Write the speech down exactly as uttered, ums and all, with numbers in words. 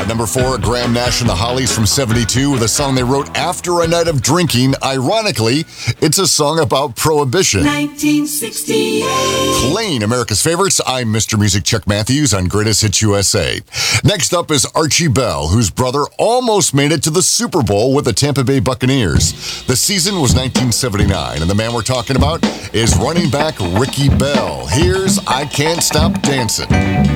number four, Graham Nash and the Hollies from seventy-two with a song they wrote after a night of drinking. Ironically, it's a song about prohibition. nineteen sixty-eight. Playing America's favorites, I'm Mister Music Chuck Matthews on Greatest Hits U S A. Next up is Archie Bell, whose brother almost made it to the Super Bowl with the Tampa Bay Buccaneers. The season was nineteen seventy-nine, and the man we're talking about is running back Ricky Bell. Here's I Can't Stop Dancing.